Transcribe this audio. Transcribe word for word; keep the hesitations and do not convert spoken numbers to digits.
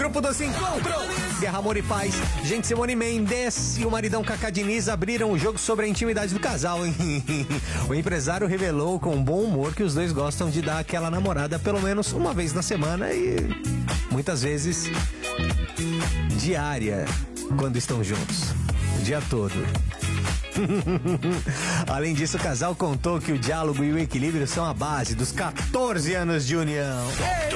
Grupo dos Encontros, Guerra, Amor e Paz. Gente, Simone Mendes e o maridão Cacá Diniz abriram o jogo sobre a intimidade do casal, hein? O empresário revelou com bom humor que os dois gostam de dar aquela namorada pelo menos uma vez na semana e muitas vezes diária quando estão juntos, o dia todo. Além disso, o casal contou que o diálogo e o equilíbrio são a base dos quatorze anos de união.